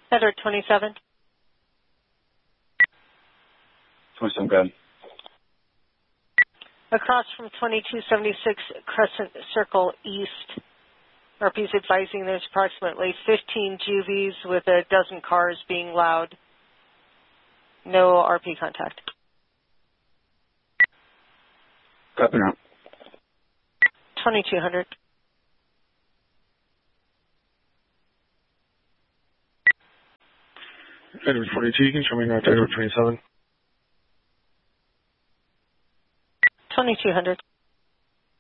Edward 27. 27, go ahead. Across from 2276 Crescent Circle East, RP's advising there's approximately 15 juvies with a dozen cars being loud. No RP contact. Copy now. 2200. Edward 42, you can show me north Edward 27. 2200.